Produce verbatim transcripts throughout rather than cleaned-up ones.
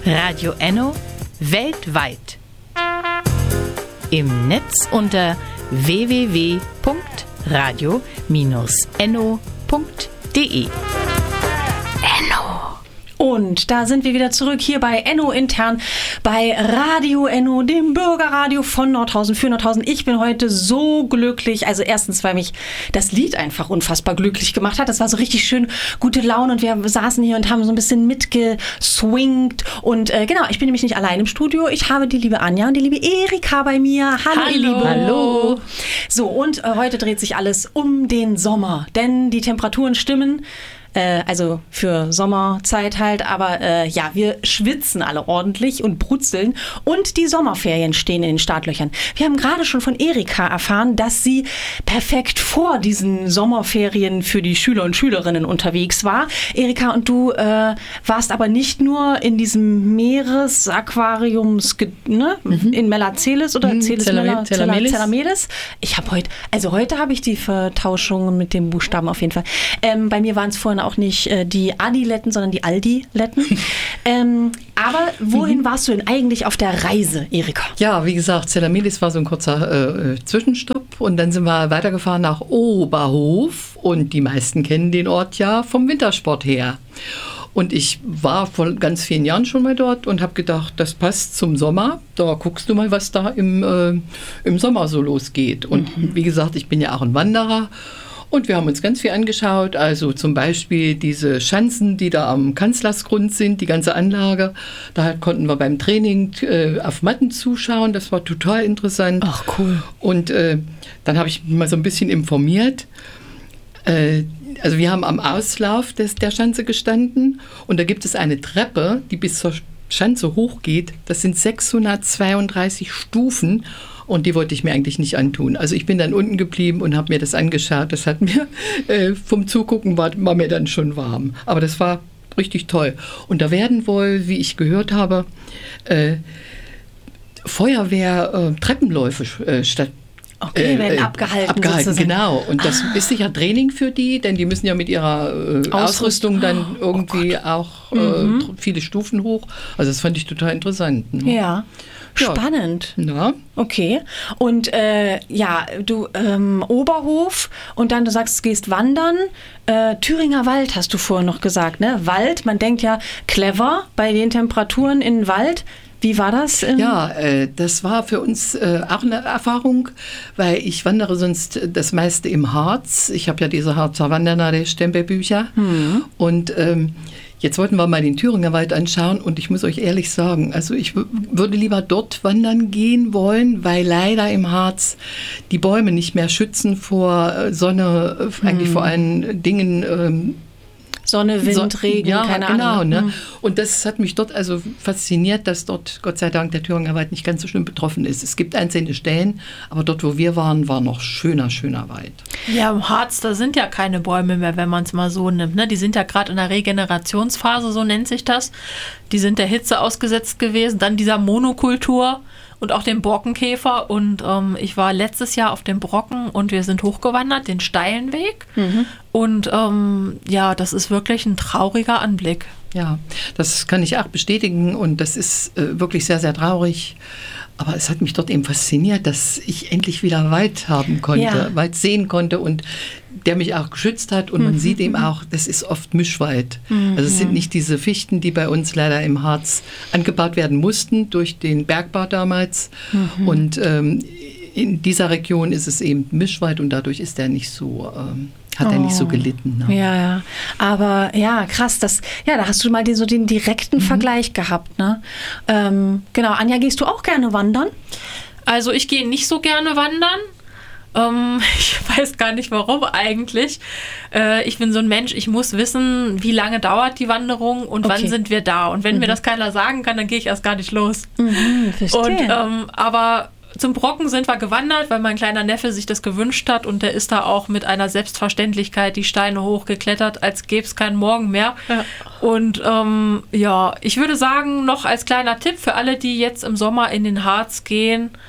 Radio Enno weltweit. Im Netz unter w w w punkt radio Bindestrich enno punkt de. Und da sind wir wieder zurück hier bei Enno intern, bei Radio Enno, dem Bürgerradio von Nordhausen für Nordhausen. Ich bin heute so glücklich. Also erstens, weil mich das Lied einfach unfassbar glücklich gemacht hat. Das war so richtig schön gute Laune und wir saßen hier und haben so ein bisschen mitgeswingt. Und äh, genau, ich bin nämlich nicht allein im Studio. Ich habe die liebe Anja und die liebe Erika bei mir. Hallo, Hallo. ihr Liebe. Hallo. So, und äh, heute dreht sich alles um den Sommer, denn die Temperaturen stimmen. Also für Sommerzeit halt, aber äh, ja, wir schwitzen alle ordentlich und brutzeln und die Sommerferien stehen in den Startlöchern. Wir haben gerade schon von Erika erfahren, dass sie perfekt vor diesen Sommerferien für die Schüler und Schülerinnen unterwegs war. Erika, und du äh, warst aber nicht nur in diesem Meeresaquarium ne? mhm. in Melaceles oder mhm. Celis Mela, Zelameles. Zelameles. Ich habe heute, also heute habe ich die Vertauschung mit dem Buchstaben auf jeden Fall. Ähm, bei mir waren es vorhin auch nicht äh, die Adiletten, sondern die Aldi-Letten. ähm, aber wohin mhm. warst du denn eigentlich auf der Reise, Erika? Ja, wie gesagt, Zelameles war so ein kurzer äh, Zwischenstopp und dann sind wir weitergefahren nach Oberhof und die meisten kennen den Ort ja vom Wintersport her. Und ich war vor ganz vielen Jahren schon mal dort und habe gedacht, das passt zum Sommer. Da guckst du mal, was da im, äh, im Sommer so losgeht. Und mhm. wie gesagt, ich bin ja auch ein Wanderer. Und wir haben uns ganz viel angeschaut, also zum Beispiel diese Schanzen, die da am Kanzlersgrund sind, die ganze Anlage. Da konnten wir beim Training äh, auf Matten zuschauen, das war total interessant. Ach cool. Und äh, dann habe ich mich mal so ein bisschen informiert. Äh, also wir haben am Auslauf des, der Schanze gestanden und da gibt es eine Treppe, die bis zur Schanze hochgeht. Das sind sechshundertzweiunddreißig Stufen. Und die wollte ich mir eigentlich nicht antun. Also ich bin dann unten geblieben und habe mir das angeschaut. Das hat mir äh, vom Zugucken war, war mir dann schon warm. Aber das war richtig toll. Und da werden wohl, wie ich gehört habe, äh, Feuerwehr-Treppenläufe äh, statt. Okay, äh, werden abgehalten. Abgehalten, sozusagen. genau. Und das ah. ist sicher Training für die, denn die müssen ja mit ihrer äh, Ausrüstung dann irgendwie oh auch äh, mhm. viele Stufen hoch. Also das fand ich total interessant. Ne? Ja. Spannend. Ja. Okay. Und äh, ja, du ähm, Oberhof und dann du sagst, du gehst wandern. Äh, Thüringer Wald hast du vorher noch gesagt, ne? Wald, man denkt ja clever bei den Temperaturen in den Wald. Wie war das? Ja, äh, das war für uns äh, auch eine Erfahrung, weil ich wandere sonst das meiste im Harz. Ich habe ja diese Harzer Wandernade-Stempelbücher. Mhm. Und ähm, jetzt wollten wir mal den Thüringer Wald anschauen und ich muss euch ehrlich sagen, also ich w- würde lieber dort wandern gehen wollen, weil leider im Harz die Bäume nicht mehr schützen vor Sonne, äh, eigentlich mhm. vor allen Dingen ähm, Sonne, Wind, so, Regen, ja, keine genau, Ahnung. Ne? Mhm. Und das hat mich dort also fasziniert, dass dort Gott sei Dank der Thüringer Wald nicht ganz so schlimm betroffen ist. Es gibt einzelne Stellen, aber dort, wo wir waren, war noch schöner, schöner Wald. Ja, im Harz, da sind ja keine Bäume mehr, wenn man es mal so nimmt. Ne? Die sind ja gerade in der Regenerationsphase, so nennt sich das. Die sind der Hitze ausgesetzt gewesen. Dann dieser Monokultur und auch dem Borkenkäfer. Und ähm, ich war letztes Jahr auf dem Brocken und wir sind hochgewandert, den steilen Weg. Mhm. Und ähm, ja, das ist wirklich ein trauriger Anblick. Ja, das kann ich auch bestätigen und das ist äh, wirklich sehr, sehr traurig. Aber es hat mich dort eben fasziniert, dass ich endlich wieder Wald haben konnte, ja. Wald sehen konnte und der mich auch geschützt hat. Und man mhm. sieht eben auch, das ist oft Mischwald. Mhm. Also es sind nicht diese Fichten, die bei uns leider im Harz angebaut werden mussten durch den Bergbau damals. Mhm. Und ähm, in dieser Region ist es eben Mischwald und dadurch ist der nicht so... Ähm, hat er oh. nicht so gelitten. Ne? Ja, ja. Aber ja, krass. Das, ja, da hast du mal den, so den direkten mhm. Vergleich gehabt. Ne? Ähm, genau. Anja, gehst du auch gerne wandern? Also ich gehe nicht so gerne wandern. Ähm, ich weiß gar nicht, warum eigentlich. Äh, ich bin so ein Mensch, ich muss wissen, wie lange dauert die Wanderung und okay. wann sind wir da. Und wenn mhm. mir das keiner sagen kann, dann gehe ich erst gar nicht los. Mhm, verstehe. Und, ähm, aber zum Brocken sind wir gewandert, weil mein kleiner Neffe sich das gewünscht hat und der ist da auch mit einer Selbstverständlichkeit die Steine hochgeklettert, als gäbe es keinen Morgen mehr. Ja. Und ähm, ja, ich würde sagen, noch als kleiner Tipp für alle, die jetzt im Sommer in den Harz gehen,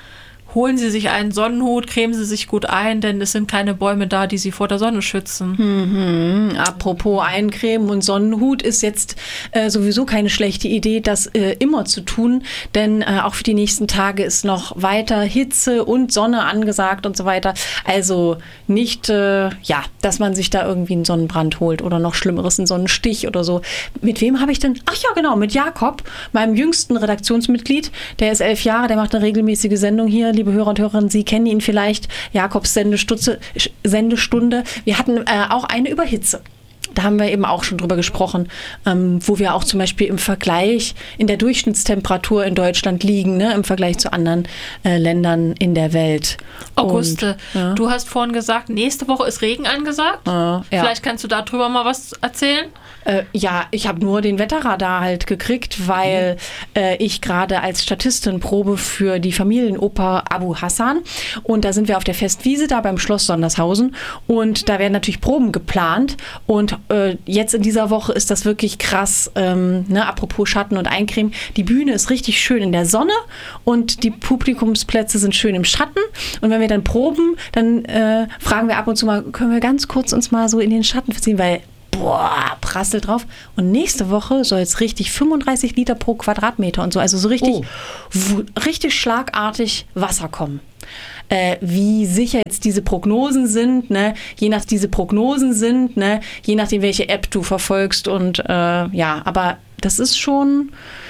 holen Sie sich einen Sonnenhut, cremen Sie sich gut ein, denn es sind keine Bäume da, die Sie vor der Sonne schützen. Mhm. Apropos Eincremen und Sonnenhut ist jetzt äh, sowieso keine schlechte Idee, das äh, immer zu tun, denn äh, auch für die nächsten Tage ist noch weiter Hitze und Sonne angesagt und so weiter. Also nicht, äh, ja, dass man sich da irgendwie einen Sonnenbrand holt oder noch Schlimmeres, einen Sonnenstich oder so. Mit wem habe ich denn? Ach ja, genau, mit Jakob, meinem jüngsten Redaktionsmitglied. Der ist elf Jahre, der macht eine regelmäßige Sendung hier. Liebe Hörer und Hörerinnen, Sie kennen ihn vielleicht, Jakobs Sendestutze, Sendestunde. Wir hatten äh, auch eine über Hitze. Da haben wir eben auch schon drüber gesprochen, ähm, wo wir auch zum Beispiel im Vergleich in der Durchschnittstemperatur in Deutschland liegen, ne, im Vergleich zu anderen äh, Ländern in der Welt. Auguste, Und, ja. du hast vorhin gesagt, nächste Woche ist Regen angesagt. Äh, ja. Vielleicht kannst du darüber mal was erzählen? Äh, ja, ich habe nur den Wetterradar halt gekriegt, weil äh, ich gerade als Statistin probe für die Familienoper Abu Hassan. Und da sind wir auf der Festwiese, da beim Schloss Sondershausen. Und da werden natürlich Proben geplant. Und äh, jetzt in dieser Woche ist das wirklich krass. Ähm, ne? Apropos Schatten und Eincremen. Die Bühne ist richtig schön in der Sonne und die Publikumsplätze sind schön im Schatten. Und wenn wir dann proben, dann äh, fragen wir ab und zu mal, können wir ganz kurz uns mal so in den Schatten verziehen, weil boah, prasselt drauf. Und nächste Woche soll es richtig fünfunddreißig Liter pro Quadratmeter und so, also so richtig, Oh. w- richtig schlagartig Wasser kommen. Äh, wie sicher jetzt diese Prognosen sind, ne? je nach diese Prognosen sind, ne? je nachdem, welche App du verfolgst und äh, ja, aber das ist schon,